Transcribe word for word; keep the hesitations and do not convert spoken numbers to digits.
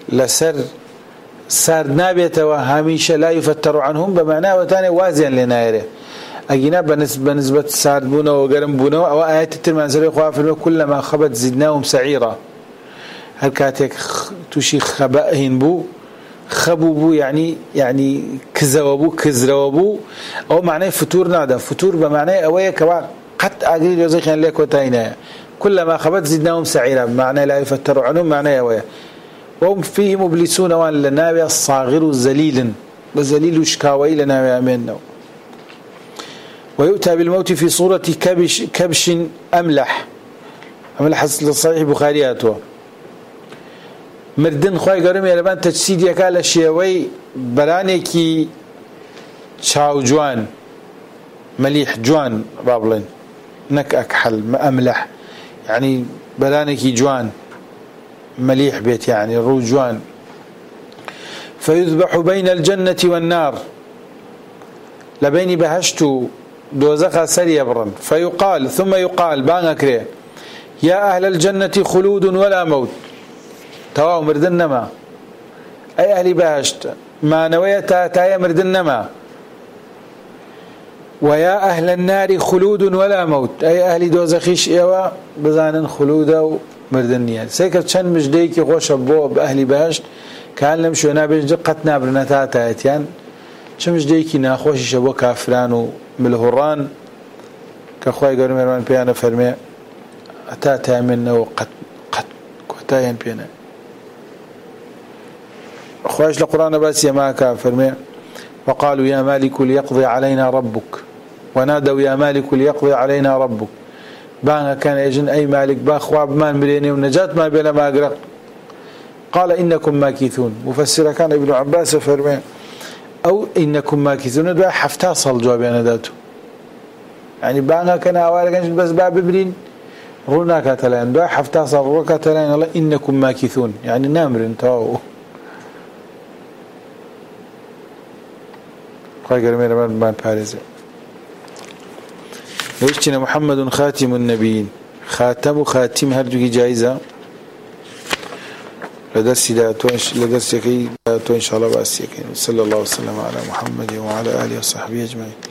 لسر سار نابته وهميشه لا يفتر عنهم بمعنى وثاني وازيا لنايره اجينا بالنسبه بالنسبه ساردبونه وقرم بونه او ايات الترمان سري خوافل كلما خبت زدناهم سعيرا هل كاتك توشي خبائهن بو خبوبو يعني يعني كزوبو كزروبو او معناه فتور نادا فتور بمعنى اويه كوا قد اجري يوزخن لك وتاينا كلما خبت زدناهم سعيرا بمعنى لا يفتر عنهم معناه اويه وهم فيه مبلسون وان لناوي الصاغر ذليل وذليل شكاوي لناوي منه ويؤتى بالموت في صورة كبش كبش أملح أملح الصحيح بخارياته مردن خواهي قرمي لبان تجسيد يكال الشيوي برانيكي شاو جوان مليح جوان بابلين نك أكحل أملح يعني برانيكي جوان مليح بيت يعني رو جوان فيذبح بين الجنة والنار لبين بهشتو دوزخ سري برن فيقال ثم يقال بانكري يا أهل الجنة خلود ولا موت تواو مردن ما أي أهل بهشت ما نويتا تايا مردن ما ويا أهل النار خلود ولا موت أي أهل دوزخيش إيوا بزانن خلود مردنيا سيكر چند مجديكي خوش أبو بأهل بهشت كان لمشو نابج قتنا برنتا تايتيان چند مجديكي ناخوشي شبو كافران وملهوران كخواي قرم يرمان بيانا فرمي أتا تامنا وقت قت كوتاين بيانا أخواش لقرآن بس يماكا فرمي وقالوا يا مالك ليقضي علينا ربك ونادوا يا مالك ليقضي علينا ربك بانها كان يجن أي مالك باخواب مان مليني ونجاة ما بلا ما أقرأ قال إنكم ماكثون مفسر كان ابن عباس فرمي أو إنكم ماكثون دعا حفتاصل جواب أنا ذاته يعني بانها كان أولا بس باب برين رونا كاتلين دعا حفتاصل رو كاتلين الله إنكم ماكثون يعني نامر انتواو قال قرمي رمان بان بارزة ويشتنا محمد خاتم النبيين خاتم خاتم هرجوكي جائزة لدرسي لدرسي كي إن شاء الله بأسيكين صلى الله وسلم على محمد وعلى آله وصحبه أجمعين.